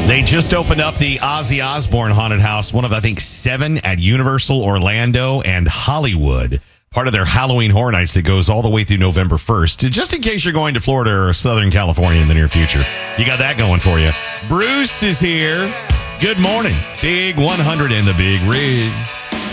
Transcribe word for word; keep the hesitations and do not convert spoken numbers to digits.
They just opened up the Ozzy Osbourne Haunted House, one of, I think, seven at Universal Orlando and Hollywood. Part of their Halloween Horror Nights that goes all the way through November first. Just in case you're going to Florida or Southern California in the near future. You got that going for you. Bruce is here. Good morning. Big one hundred in the Big Rig.